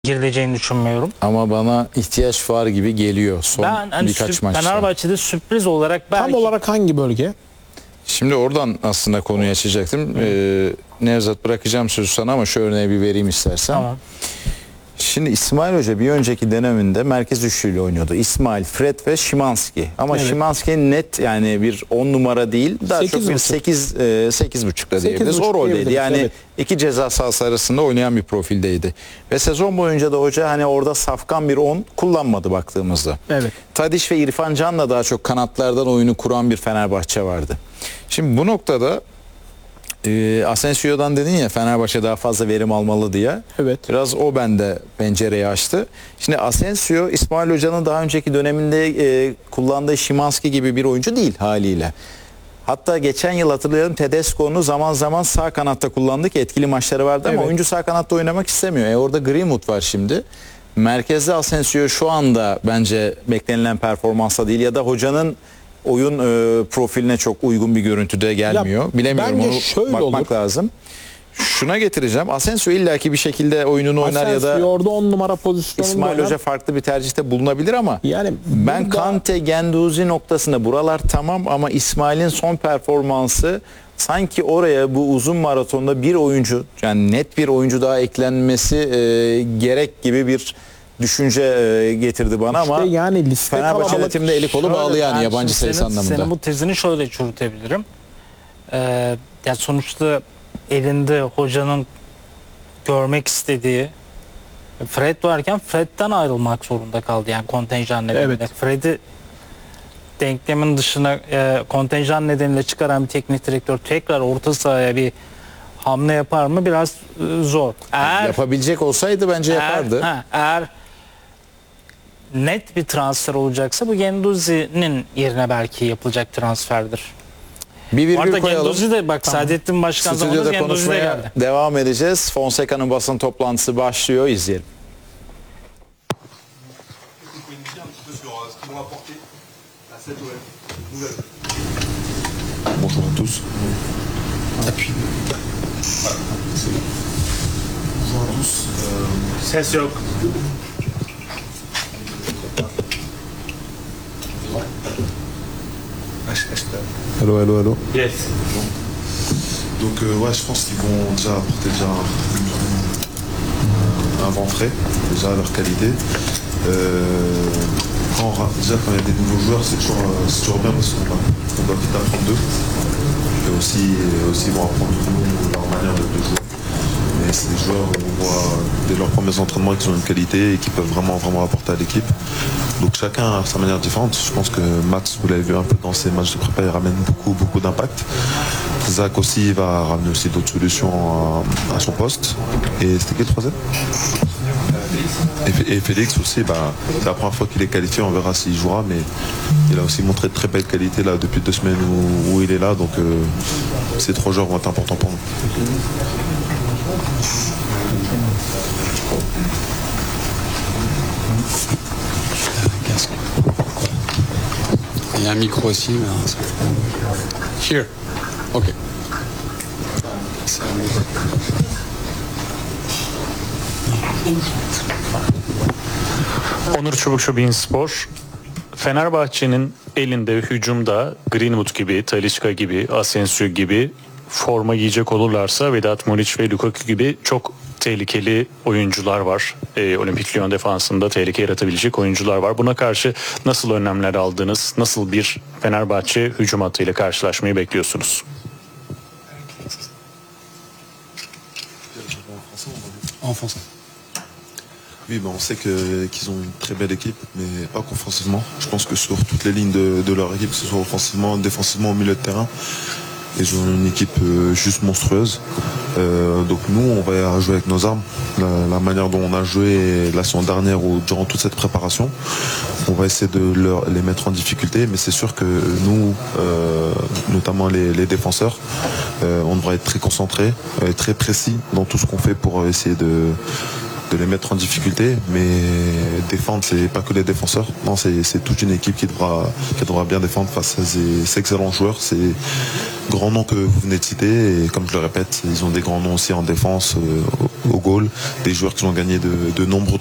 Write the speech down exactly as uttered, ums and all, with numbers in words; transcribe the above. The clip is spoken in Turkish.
girileceğini düşünmüyorum. Ama bana ihtiyaç var gibi geliyor son Ben hani birkaç sürp- maçta. Fenerbahçe'de sürpriz olarak belki... Tam olarak hangi bölge? Şimdi oradan aslında konuyu açacaktım. Ee, Nevzat, bırakacağım sözü sana ama şu örneği bir vereyim istersen. Tamam. Şimdi İsmail Hoca bir önceki döneminde merkez üçlüyle oynuyordu. İsmail, Fred ve Szymanski. Ama Evet. Szymanski net yani bir on numara değil, daha Sekiz çok bir buçuk. sekiz sekiz buçukta Sekiz diyebiliriz. O buçuk roldeydi. diyebiliriz, Yani evet. iki ceza sahası arasında oynayan bir profildeydi. Ve sezon boyunca da hoca hani orada safkan bir on kullanmadı baktığımızda. Evet. Tadiş ve İrfan Can'la daha çok kanatlardan oyunu kuran bir Fenerbahçe vardı. Şimdi bu noktada e, Asensio'dan dedin ya Fenerbahçe daha fazla verim almalı diye. Evet. Biraz o bende pencereyi açtı. Şimdi Asensio İsmail Hoca'nın daha önceki döneminde e, kullandığı Szymanski gibi bir oyuncu değil haliyle. Hatta geçen yıl hatırlayalım Tedesco'nu zaman zaman sağ kanatta kullandık. Etkili maçları vardı ama Evet. oyuncu sağ kanatta oynamak istemiyor. E orada Greenwood var şimdi. Merkezde Asensio şu anda bence beklenilen performansa değil ya da hocanın oyun e, profiline çok uygun bir görüntüde gelmiyor. Ya, Bilemiyorum, bence onu şöyle bakmak olur. lazım. Şuna getireceğim. Asensio illaki bir şekilde oyununu oynar ya da orada on numara pozisyonunda İsmail oynar. Hoca farklı bir tercihte bulunabilir ama Yani ben burada- Kante, Genduzi noktasında buralar tamam ama İsmail'in son performansı sanki oraya bu uzun maratonda bir oyuncu, yani net bir oyuncu daha eklenmesi e, gerek gibi bir düşünce e, getirdi bana İşte ama yani liste Fenerbahçe kalabalık. yönetiminde eli kolu bağlı Şöyle, yani ben yabancı şimdi sayısı senin, anlamında. Senin bu tezini şöyle çürütebilirim. Ee, ya sonuçta elinde hocanın görmek istediği Fred varken Fred'den ayrılmak zorunda kaldı yani kontenjan nedeniyle. Evet. Fred'i denklemin dışına e, kontenjan nedeniyle çıkaran bir teknik direktör tekrar orta sahaya bir hamle yapar mı? Biraz e, zor. Eğer Yapabilecek olsaydı bence eğer, yapardı. ha, eğer net bir transfer olacaksa bu Genduzi'nin yerine belki yapılacak transferdir. Bir Bu arada virgül koyalım. Genduzi de bak Saadettin Başkan zamanında Stüdyoda Genduzi de konuşmaya geldi. devam edeceğiz. Fonseca'nın basın toplantısı başlıyor. İzleyelim. Bonjour à tous. Appui. Bonjour à tous. Ses yok. Hello, hello, hello. Yes. Donc, euh, ouais, je pense qu'ils vont déjà apporter déjà un, un vent frais, déjà à leur qualité. Euh, quand on ra- déjà, quand il y a des nouveaux joueurs, c'est toujours, euh, c'est toujours bien parce qu'on va, on doit vite apprendre d'eux. Et aussi, et aussi, ils vont apprendre de nous leur manière de, de jouer. Mais c'est des joueurs où on voit dès leurs premiers entraînements qu'ils ont une qualité et qui peuvent vraiment, vraiment apporter à l'équipe. Donc chacun a sa manière différente. Je pense que Max, vous l'avez vu un peu dans ses matchs de prépa, il ramène beaucoup, beaucoup d'impact. Zach aussi il va ramener aussi d'autres solutions à, à son poste. Et c'était qui le troisième? Et, F- et Félix aussi, bah, c'est la première fois qu'il est qualifié, on verra s'il jouera, mais il a aussi montré de très belle qualité là depuis deux semaines où, où il est là, donc euh, ces trois joueurs vont être importants pour nous. Il y a un micro aussi. Mais... Here. Ok. C'est un micro. Onur Çubukçu, Beanspor. Fenerbahçe'nin elinde hücumda Greenwood gibi, Talisca gibi, Asensio gibi forma giyecek olurlarsa Vedat Muriç ve Lukaku gibi çok tehlikeli oyuncular var. Ee, Olimpik Lyon defansında tehlike yaratabilecek oyuncular var. Buna karşı nasıl önlemler aldınız? Nasıl bir Fenerbahçe hücum hattıyla karşılaşmayı bekliyorsunuz? En français. Oui, ben on sait que- qu'ils ont une très belle équipe, mais pas qu'offensivement. Je pense que sur toutes les lignes de, de leur équipe, que ce soit offensivement, défensivement, au milieu de terrain, ils ont une équipe euh, juste monstrueuse. Euh, donc nous, on va jouer avec nos armes. La, la manière dont on a joué la saison dernière ou durant toute cette préparation, on va essayer de leur, les mettre en difficulté, mais c'est sûr que nous, euh, notamment les, les défenseurs, euh, on devra être très concentrés, euh, très précis dans tout ce qu'on fait pour essayer de de les mettre en difficulté, mais défendre, c'est pas que les défenseurs, non, c'est, c'est toute une équipe qui devra, qui devra bien défendre face à ces, ces excellents joueurs, ces grands noms que vous venez de citer, et comme je le répète, ils ont des grands noms aussi en défense, euh, au, au goal, des joueurs qui ont gagné de, de nombreux